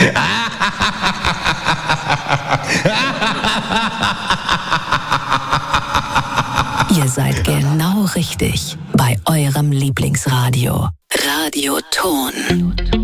Ihr seid genau richtig bei eurem Lieblingsradio. Radio Ton.